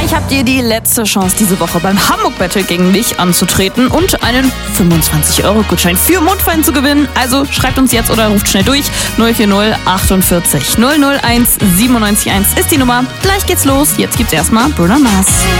Gleich habt ihr die letzte Chance diese Woche beim Hamburg Battle gegen mich anzutreten und einen 25-Euro-Gutschein für Mundfein zu gewinnen. Also schreibt uns jetzt oder ruft schnell durch. 040 48 001 97 1 ist die Nummer. Gleich geht's los. Jetzt gibt's erstmal Bruno Mars.